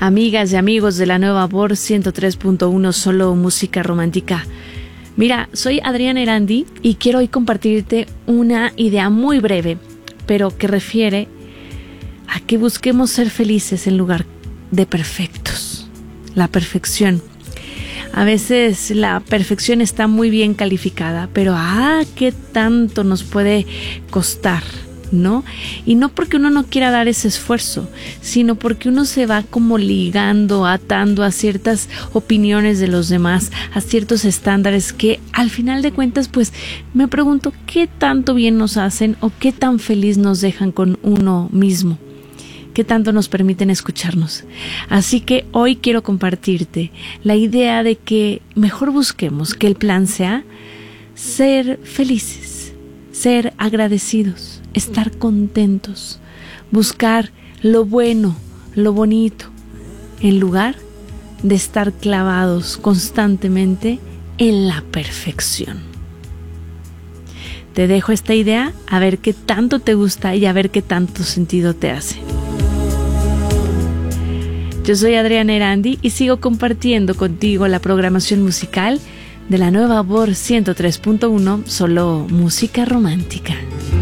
amigas y amigos de la Nueva Voz 103.1, solo música romántica. Mira, soy Adriana Erandi y quiero hoy compartirte una idea muy breve, pero que refiere a que busquemos ser felices en lugar de perfectos. La perfección. A veces la perfección está muy bien calificada, pero qué tanto nos puede costar, ¿no? Y no porque uno no quiera dar ese esfuerzo, sino porque uno se va como ligando, atando a ciertas opiniones de los demás, a ciertos estándares que al final de cuentas, pues me pregunto qué tanto bien nos hacen o qué tan feliz nos dejan con uno mismo, qué tanto nos permiten escucharnos. Así que hoy quiero compartirte la idea de que mejor busquemos que el plan sea ser felices, ser agradecidos, estar contentos, buscar lo bueno, lo bonito, en lugar de estar clavados constantemente en la perfección. Te dejo esta idea a ver qué tanto te gusta y a ver qué tanto sentido te hace. Yo soy Adriana Erandi y sigo compartiendo contigo la programación musical de la Nueva Voz 103.1, solo música romántica.